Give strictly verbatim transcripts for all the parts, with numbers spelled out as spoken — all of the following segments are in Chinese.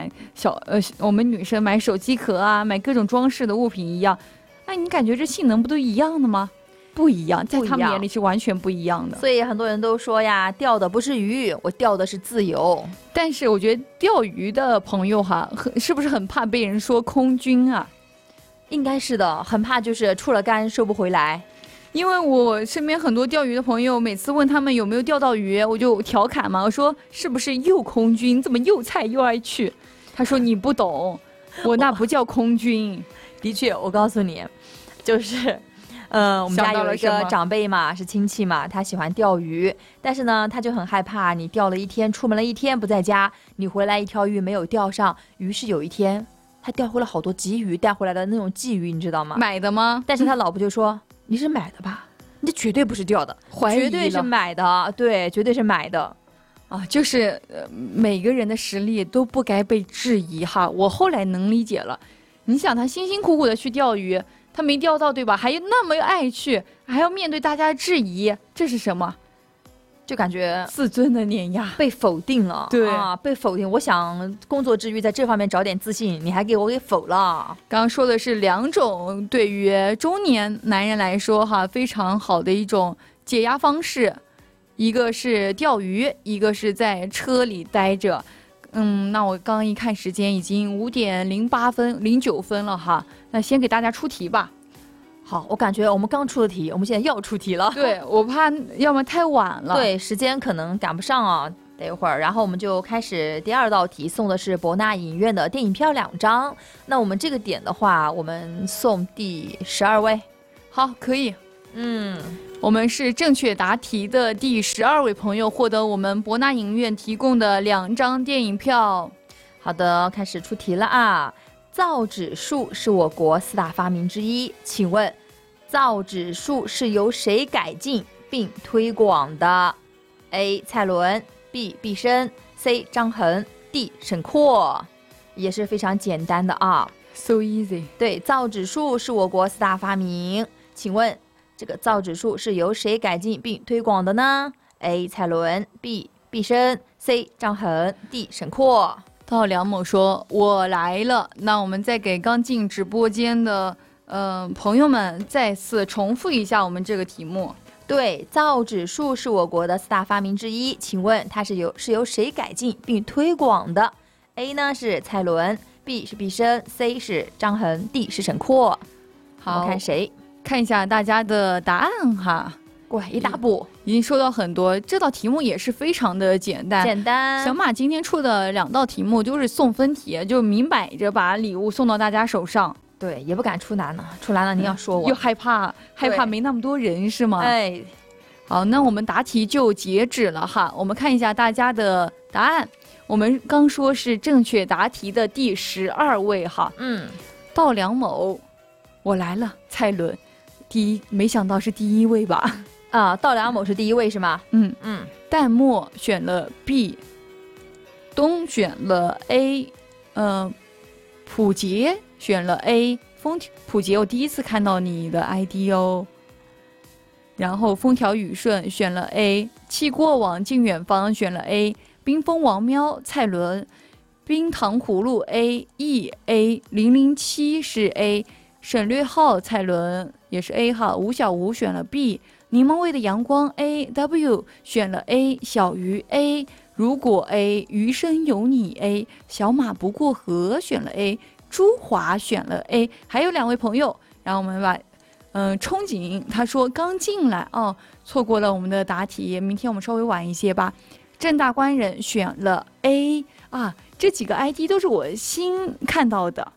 买小呃我们女生买手机壳啊，买各种装饰的物品一样。哎，你感觉这性能不都一样的吗？不一样，在他们眼里是完全不一样的。 所以很多人都说呀，钓的不是鱼，我钓的是自由。 但是我觉得钓鱼的朋友哈，是不是很怕被人说空军啊？ 应该是的，很怕就是出了竿收不回来。 因为我身边很多钓鱼的朋友，每次问他们有没有钓到鱼，我就调侃嘛，我说是不是又空军，怎么又菜又爱去？他说你不懂，我那不叫空军。 的确，我告诉你，就是，呃，我们家有一个长辈嘛，是亲戚嘛，他喜欢钓鱼，但是呢，他就很害怕你钓了一天，出门了一天不在家，你回来一条鱼没有钓上，于是有一天他钓回了好多鲫鱼，带回来的那种鲫鱼，你知道吗？ 买的吗？ 但是他老婆就说你是买的吧？你这绝对不是钓的，绝对是买的，对，绝对是买的。 啊，就是、呃、每个人的实力都不该被质疑哈。我后来能理解了。你想他辛辛苦苦的去钓鱼，他没钓到，对吧？还那么爱去，还要面对大家的质疑，这是什么？ 就感觉自尊的碾压， 被否定了。 对啊，被否定。我想工作之余在这方面找点自信，你还给我给否了。 刚刚说的是两种对于中年男人来说哈非常好的一种解压方式，一个是钓鱼，一个是在车里待着。嗯，那我刚一看时间，已经五点零八分、零九分了哈。那先给大家出题吧。 好，我感觉我们刚出的题，我们现在要出题了。 对，我怕要么太晚了。 对，时间可能赶不上啊，等一会儿。然后我们就开始第二道题，送的是博纳影院的电影票两张。那我们这个点的话，我们送第十二位。 好，可以。 嗯。 我们是正确答题的第十二位朋友，获得我们博纳影院提供的两张电影票。 好的，开始出题了啊！造纸术是我国四大发明之一，请问造纸术是由谁改进并推广的 ？A. 蔡伦 B. 毕升 C. 张衡 D. 沈括，也是非常简单的啊。 So easy。 对，造纸术是我国四大发明，请问这个造纸术是由谁改进并推广的呢 ？A. 蔡伦 B. 毕升 C. 张衡 D. 沈括。 到梁某说我来了，那我们再给刚进直播间的呃朋友们再次重复一下我们这个题目。 对，造纸术是我国的四大发明之一，请问它是由是由谁改进并推广的 ？A 呢是蔡伦 B 是毕升 C 是张衡 D 是沈括。好，我看谁？ 看一下大家的答案哈。 过一大步， 已经收到很多。这道题目也是非常的简单， 简单。 小马今天出的两道题目都是送分题，就明摆着把礼物送到大家手上。 对，也不敢出难了，出难了您要说我。 又害怕，害怕没那么多人是吗？ 哎， 好，那我们答题就截止了哈。我们看一下大家的答案。我们刚说是正确答题的第十二位哈。 嗯， 稻梁某，我来了，蔡伦，第一，没想到是第一位吧？ 啊，稻梁某是第一位是吗？ 嗯嗯。 淡漠选了 B， 东选了 A， 呃，普杰选了 A， 风普杰，我第一次看到你的 I D 哦。然后风调雨顺选了 A， 气过往近远方选了 A， 冰封王喵蔡伦，冰糖葫芦 A E A 零零七是 A， 省略号蔡伦也是 A 号，吴小吴选了 B。柠檬味的阳光 A W 选了 A， 小鱼 A， 如果 A， 余生有你 A， 小马不过河选了 A， 朱华选了 A， 还有两位朋友，然后我们把嗯、呃、憧憬他说刚进来哦，错过了我们的答题，明天我们稍微晚一些吧。郑大官人选了 A 啊，这几个 I D 都是我新看到的，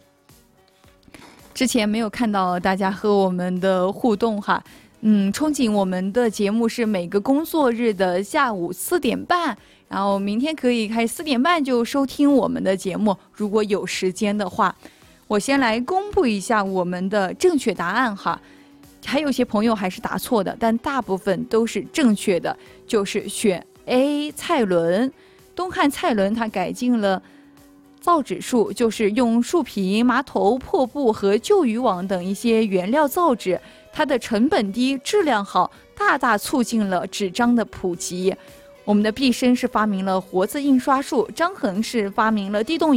之前没有看到大家和我们的互动哈。嗯，憧憬我们的节目是每个工作日的下午四点半，然后明天可以开四点半就收听我们的节目，如果有时间的话。我先来公布一下我们的正确答案哈，还有些朋友还是答错的，但大部分都是正确的，就是选 A 蔡伦。东汉蔡伦他改进了造纸术，就是用树皮、麻头、破布和旧渔网等一些原料造纸，它的成本低，质量好，大大促进了纸张的普及。我们的毕升是发明了活字印刷术，张衡是发明了地动